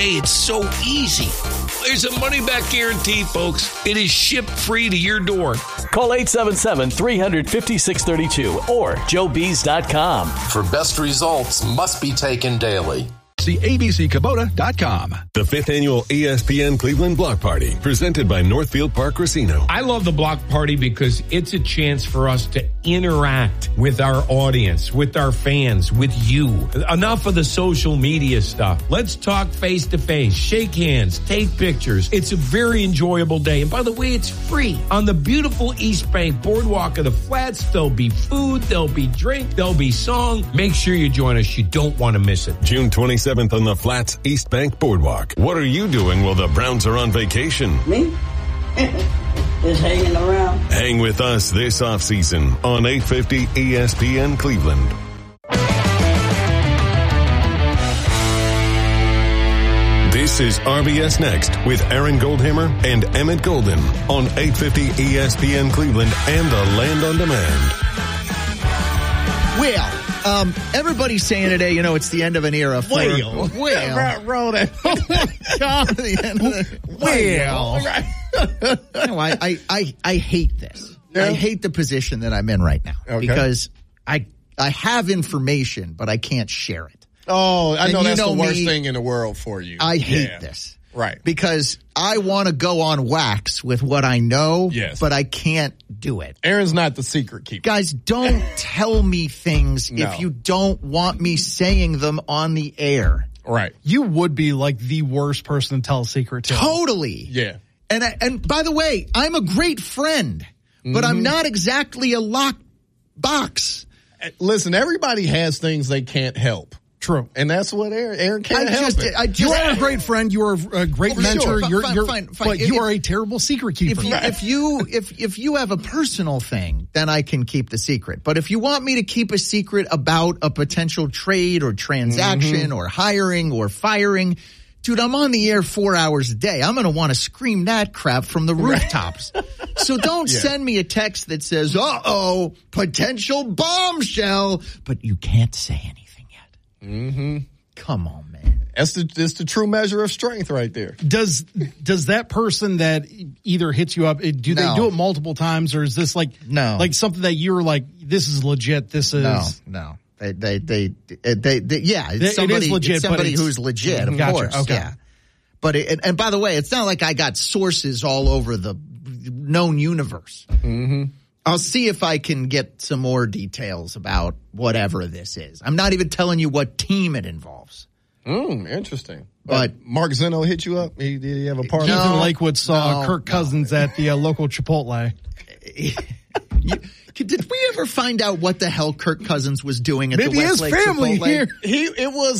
Hey, it's so easy. There's a money-back guarantee, folks. It is shipped free to your door. Call 877-350-632 or joebees.com. For best results must be taken daily. See abckubota.com. The 5th Annual ESPN Cleveland Block Party, presented by Northfield Park Casino. I love the block party because it's a chance for us to interact with our audience, with our fans, with you. Enough of the social media stuff. Let's talk face to face, shake hands, take pictures. It's a very enjoyable day. And by the way, it's free. On the beautiful East Bank Boardwalk of the Flats, there'll be food, there'll be drink, there'll be song. Make sure you join us. You don't want to miss it. June 27th on the Flats East Bank Boardwalk. What are you doing while the Browns are on vacation? Me? Just hanging around. Hang with us this offseason on 850 ESPN Cleveland. This is RBS Next with Aaron Goldhammer and Emmett Golden on 850 ESPN Cleveland and the Land on Demand. Well, everybody's saying today, it's the end of an era. Well. Oh, my God. I hate this. Yeah. I hate the position that I'm in right now because I have information, but I can't share it. Oh, I know that's the worst thing in the world for you. I hate this. Right. Because I want to go on wax with what I know, but I can't do it. Aaron's not the secret keeper. Guys, don't tell me things if you don't want me saying them on the air. Right. You would be like the worst person to tell a secret to. Totally. Yeah. And by the way, I'm a great friend, but I'm not exactly a locked box. Listen, everybody has things they can't help. True. And that's what Aaron can't help it. You are a great friend. You are a great mentor. Sure. Fine. But you are a terrible secret keeper. If you have a personal thing, then I can keep the secret. But if you want me to keep a secret about a potential trade or transaction or hiring or firing, dude, I'm on the air 4 hours a day. I'm going to want to scream that crap from the rooftops. So don't send me a text that says, uh-oh, potential bombshell, but you can't say anything. Mm-hmm. Come on, man. It's the true measure of strength right there. Does that person that either hits you up, they do it multiple times, or is this like something that you're like, this is legit? This is no. It's somebody, it is legit, it's somebody who's legit, of course. Okay. Yeah. But and by the way, it's not like I got sources all over the known universe. Mm-hmm. I'll see if I can get some more details about whatever this is. I'm not even telling you what team it involves. Interesting. But Mark Zeno hit you up? Did he have a party? Keith in Lakewood saw Kirk Cousins at the local Chipotle. Did we ever find out what the hell Kirk Cousins was doing at the Westlake his family Chipotle? here.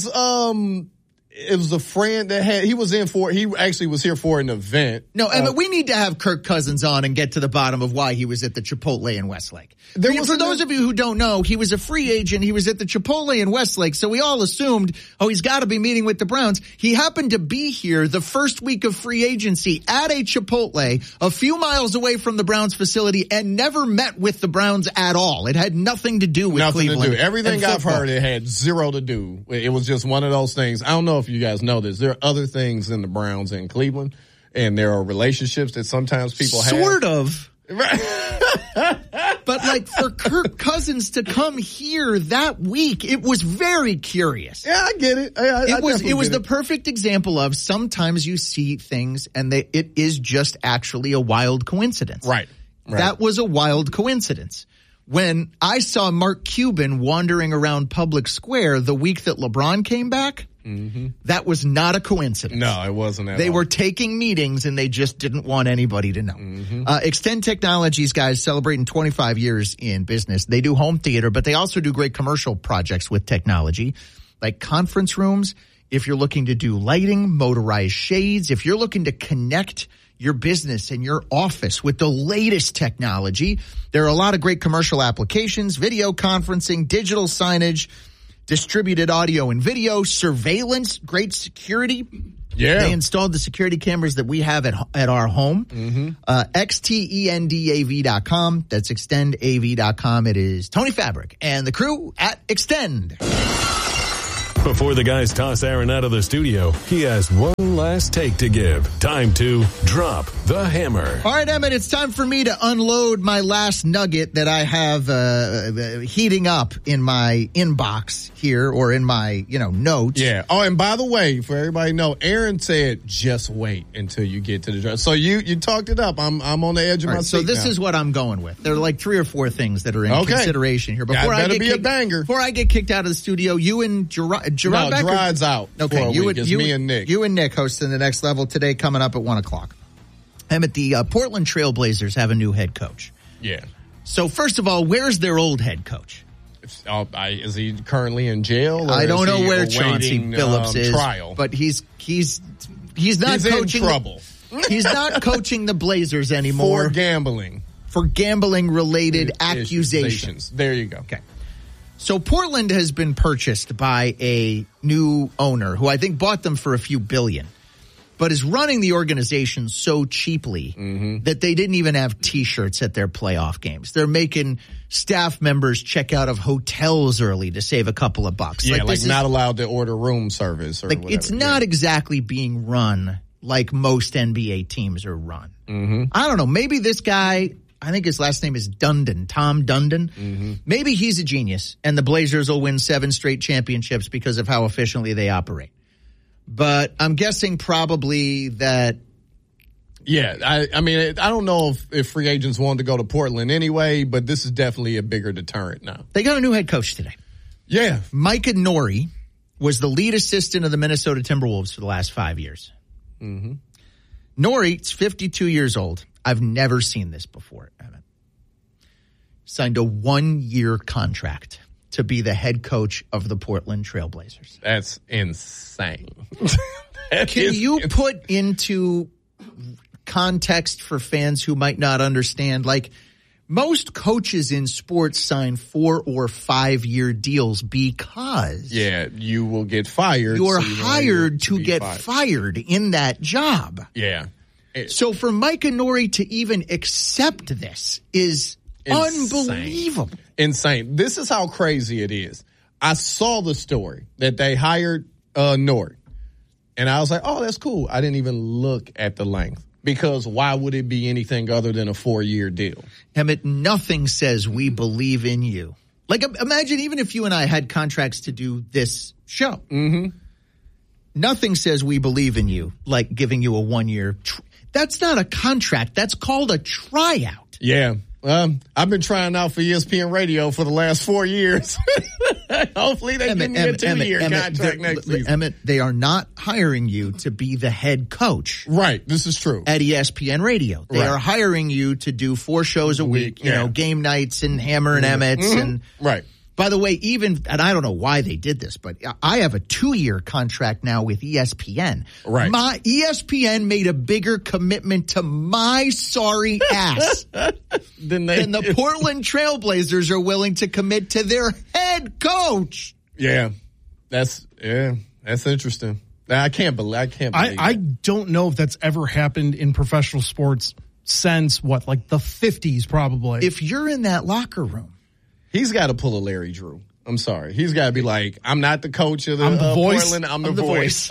It was a friend that he actually was here for an event. No, Emmett, we need to have Kirk Cousins on and get to the bottom of why he was at the Chipotle in Westlake. For those of you who don't know, he was a free agent. He was at the Chipotle in Westlake, so we all assumed, he's got to be meeting with the Browns. He happened to be here the first week of free agency at a Chipotle a few miles away from the Browns facility and never met with the Browns at all. It had nothing to do with Cleveland. Nothing to do. Everything I've heard, it had zero to do. It was just one of those things. I don't know if you guys know this. There are other things in the Browns in Cleveland, and there are relationships that sometimes people have. Sort of. But like for Kirk Cousins to come here that week, it was very curious. Yeah, I get it. It was the perfect example of sometimes you see things and it is just actually a wild coincidence. Right. That was a wild coincidence. When I saw Mark Cuban wandering around Public Square the week that LeBron came back, that was not a coincidence. No, it wasn't at all. They were taking meetings and they just didn't want anybody to know. Extend Technologies, guys, celebrating 25 years in business. They do home theater, but they also do great commercial projects with technology, like conference rooms. If you're looking to do lighting, motorized shades, if you're looking to connect your business and your office with the latest technology, there are a lot of great commercial applications, video conferencing, digital signage, distributed audio and video, surveillance, great security. Yeah. They installed the security cameras that we have at our home. XTENDAV.com. That's extendav.com. It is Tony Fabric and the crew at Extend. Before the guys toss Aaron out of the studio, he has one last take to give. Time to drop the hammer. All right, Emmett, it's time for me to unload my last nugget that I have heating up in my inbox here, or in my, notes. Yeah. Oh, and by the way, for everybody to know, Aaron said, just wait until you get to the draft. So you talked it up. I'm on the edge of my seat. So this is what I'm going with. There are like 3 or 4 things that are in consideration here. Before I get a banger. Before I get kicked out of the studio, you and Gerard's out. Okay, me and Nick. You and Nick hosting the Next Level today, coming up at 1:00. Emmett, the Portland Trailblazers have a new head coach. Yeah. So first of all, where's their old head coach? Is he currently in jail? Or I don't know where Chauncey Billups is, trial? But he's not coaching. In trouble. He's not coaching the Blazers anymore for gambling related accusations. There you go. Okay. So Portland has been purchased by a new owner who I think bought them for a few billion, but is running the organization so cheaply that they didn't even have T-shirts at their playoff games. They're making staff members check out of hotels early to save a couple of bucks. Yeah, like not allowed to order room service or whatever. It's not exactly being run like most NBA teams are run. I don't know. Maybe this guy, I think his last name is Dundon, Tom Dundon. Maybe he's a genius, and the Blazers will win 7 straight championships because of how efficiently they operate. But I'm guessing probably that. Yeah, I mean, I don't know if free agents wanted to go to Portland anyway, but this is definitely a bigger deterrent now. They got a new head coach today. Yeah. Micah Nori was the lead assistant of the Minnesota Timberwolves for the last 5 years. Nori is 52 years old. I've never seen this before, Emmett. Signed a 1-year contract to be the head coach of the Portland Trailblazers. That's insane. Can you put into context for fans who might not understand, like, most coaches in sports sign 4 or 5 year deals because you will get fired. You're hired to get fired in that job. Yeah. So for Micah Nori to even accept this is unbelievable. Insane. This is how crazy it is. I saw the story that they hired Nori, and I was like, oh, that's cool. I didn't even look at the length. Because why would it be anything other than a 4-year deal? Emmett, nothing says we believe in you. Like, imagine even if you and I had contracts to do this show. Nothing says we believe in you, like giving you a 1-year. That's not a contract. That's called a tryout. Yeah. I've been trying out for ESPN Radio for the last 4 years. Hopefully they give me a 2-year contract next season. Emmett, they are not hiring you to be the head coach. Right. This is true. At ESPN Radio. They are hiring you to do 4 shows a week, you know, game nights and Hammer and Emmett's. And right. By the way, and I don't know why they did this, but I have a 2-year contract now with ESPN. Right. My ESPN made a bigger commitment to my sorry ass than the Portland Trailblazers are willing to commit to their head coach. Yeah. That's interesting. I can't believe I don't know if that's ever happened in professional sports since like the 50s probably. If you're in that locker room, he's got to pull a Larry Drew. I'm sorry. He's got to be like, I'm not the coach of the voice. Portland. I'm the voice.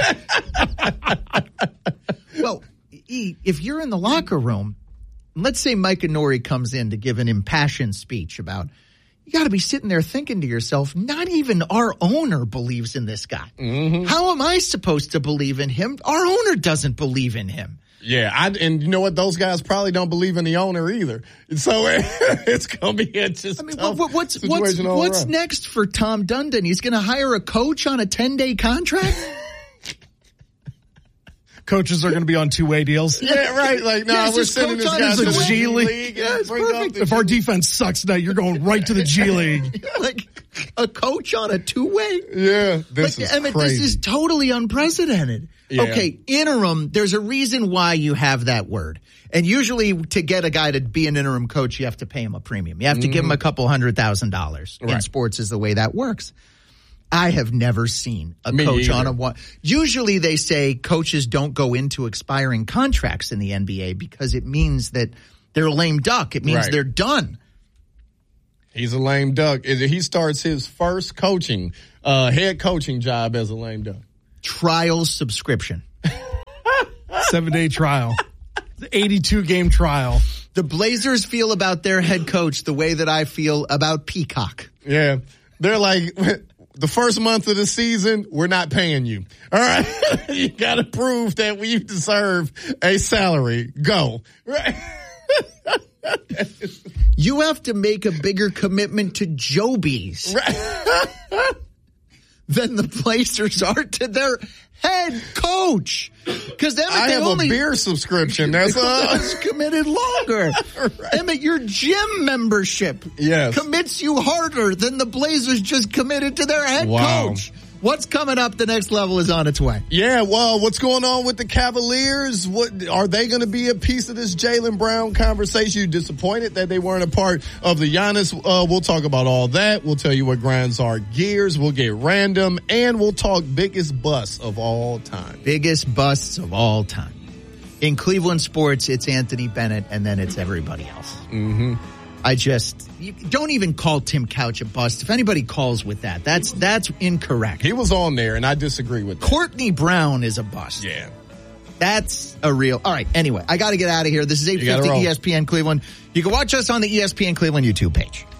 Well, if you're in the locker room, let's say Micah Nori comes in to give an impassioned speech about, you got to be sitting there thinking to yourself, not even our owner believes in this guy. How am I supposed to believe in him? Our owner doesn't believe in him. Yeah, and you know what? Those guys probably don't believe in the owner either. So it's going to be tough what's next for Tom Dundon? He's going to hire a coach on a 10-day contract? Coaches are going to be on 2-way deals. Yeah, right. Like, no, we're sending this guy to the G League. Yeah, it's perfect. If our defense sucks tonight, you're going right to the G League. Like a coach on a 2-way? Yeah, this is Emmett, crazy. This is totally unprecedented. Yeah. Okay, interim, there's a reason why you have that word. And usually to get a guy to be an interim coach, you have to pay him a premium. You have to give him a couple $100,000. In sports is the way that works. I have never seen a coach on a one. Usually they say coaches don't go into expiring contracts in the NBA because it means that they're a lame duck. It means they're done. He's a lame duck. He starts his first head coaching job as a lame duck. Trial subscription. 7-day trial. 82-game trial. The Blazers feel about their head coach the way that I feel about Peacock. Yeah. They're like, the first month of the season, we're not paying you. All right? You got to prove that we deserve a salary. Go. Right? You have to make a bigger commitment to Joby's than the Blazers are to their head coach. Because I have a beer subscription. That's committed longer. Right. Emmett, your gym membership commits you harder than the Blazers just committed to their head coach. What's coming up? The next level is on its way. Yeah, well, what's going on with the Cavaliers? What are they going to be a piece of this Jaylen Brown conversation? You disappointed that they weren't a part of the Giannis? We'll talk about all that. We'll tell you what grinds our gears. We'll get random, and we'll talk biggest busts of all time. Biggest busts of all time. In Cleveland sports, it's Anthony Bennett, and then it's everybody else. Mm-hmm. You don't even call Tim Couch a bust. If anybody calls with that, that's incorrect. He was on there, and I disagree with that. Courtney Brown is a bust. Yeah. That's a real... All right, anyway, I got to get out of here. This is 850 ESPN Cleveland. You can watch us on the ESPN Cleveland YouTube page.